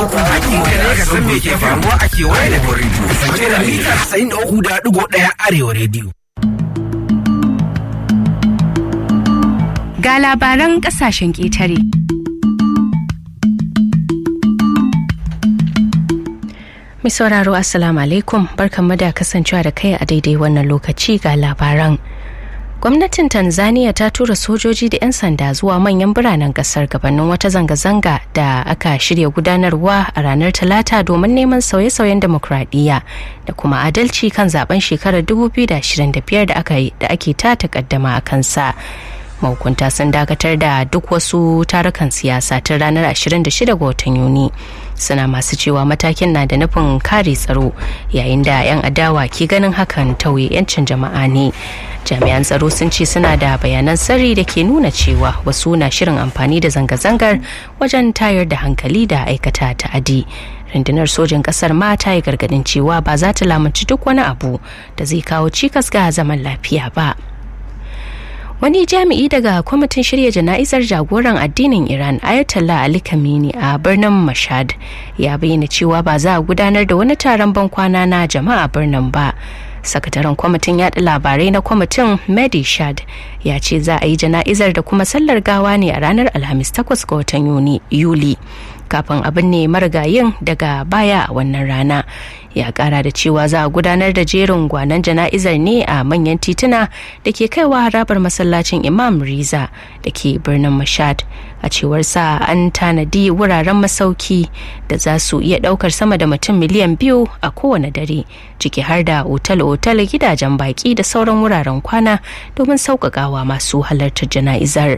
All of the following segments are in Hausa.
Hakkin ka ne ka san me ke faruwa a kewaye da rediyo. Kasance da mita 93.1 Arewa rediyo. Ga labaran ƙasashen ƙetare. Mai sauraro Assalamu alaikum, barkanmu da kasancewa da kai a daidai wannan lokaci ga labaran. Gwamnatin Tanzania ta tura sojoji da 'yan sanda zuwa manyan biranen kasar gabanin wata zanga-zanga da aka shirya gudanarwa a ranar Talata domin neman sauye-sauyen demokradiyya da kuma adalci kan zaben shekarar 2025 da ake ta takaddama a kansa. Mahukunta sun dakatar da duk wasu tarukan siyasa tun ranar 26 ga watan Yuni. Suna masu cewa matakin na da nufin kare tsaro yayin da 'yan adawa ke ganin hakan tauye 'yancin jama'a ne. Jami'an tsaro sun ce suna da bayanan sirri da ke nuna cewa wasu na shirin amfani da zanga-zangar wajen tayar da hankali da aikata ta'adi. Rundunar sojin kasar ma ta yi gargadin cewa ba za ta lamunci duk wani abu da zai kawo cikas ga zaman lafiya ba. Wani jami'i daga kwamitin shirya jana'izar jagoran addinin Iran Ayatollah Ali Khamenei a birnin Mashhad ya bayyana cewa ba za a gudanar da wani taron bankwana na jama'a birnin ba. Sakataren kwamitin yaɗa labarai na kwamitin Mehdi Shad ya ce za a yi jana'izar da kuma sallar gawa ne a ranar Alhamis 8 ga watan Yuli. Kafin abin ne marigayin daga baya a wannan rana. Ya kara da cewa za a gudanar da jerin gwanan jana'izar ne a manyan tituna da ke kaiwa harabar masallacin Imam Riza da ke birnin Mashhad. A cewar sa an tanadi wuraren masauki da za su iya daukar sama da mutum miliyan 2 a kowane dare, ciki har da otal-otal, gidajen baki da sauran wuraren kwana domin sauƙaƙawa masu halartar jana'izar.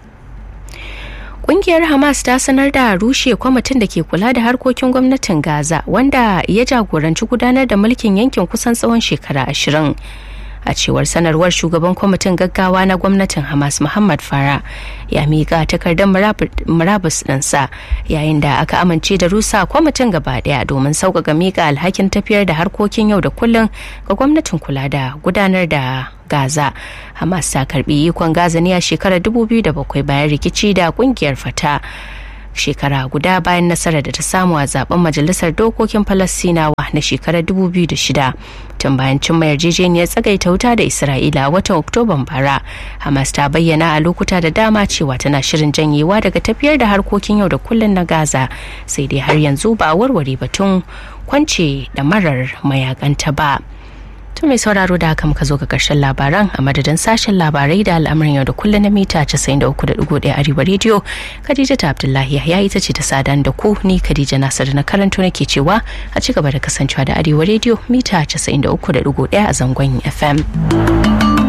Ƙungiyar Hamas ta sanar da rushe kwamitin da ke kula da harkokin gwamnatin Gaza wanda ya jagoranci gudanar da mulkin yankin kusan tsawon shekara 20. A cewar sanarwar, shugaban kwamitin gaggawa na gwamnatin Hamas Muhammad Farah ya miƙa takardar murabus ɗinsa yayin da aka amince da rusa kwamitin gaba ɗaya domin sauƙaƙa miƙa alhakin tafiyar da harkokin yau da kullum ga gwamnatin kula da gudanar da Gaza. Hamas ta karbi ikon Gaza ne a shekarar 2007 bayan rikici da kungiyar Fatah, shekara guda bayan nasarar da ta samu a zaben majalisar dokokin Falastinawa na shekarar 2006. Tun bayan cimma yarjejeniyar tsagaita wuta da Isra'ila watan Oktoban bara, Hamas ta bayyana a lokuta da dama cewa tana shirin janyewa daga tafiyar da harkokin yau da kullum na Gaza, sai dai har yanzu ba a warware batun kwance da marar mayakanta ba. To mai sauraro, da haka muka zo ga karshen labaran a madadin sashen labarai da al'amarin yau da kullum na mita 93.1 Arewa rediyo. Khadija ta Abdullahi ya ita ce ta sadan da ku, ni Khadija Nasir na karanto nake cewa a ci gaba da kasancewa da Arewa rediyo mita 93.1 a zangon FM.